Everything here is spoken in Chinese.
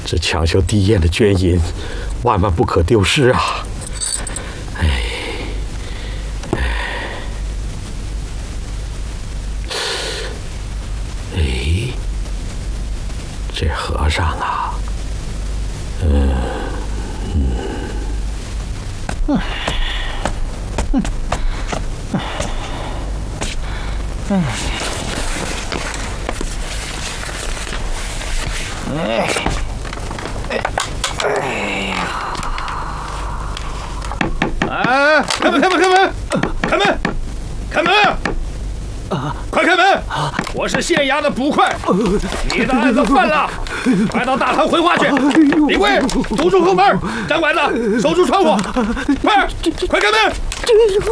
这强修地验的捐银，万万不可丢失啊！哎，这和尚啊， 开门！快开门！我是县衙的捕快，你的案子犯了，快到大堂回话去。李贵，堵住后门，张管子守住窗户，快开门！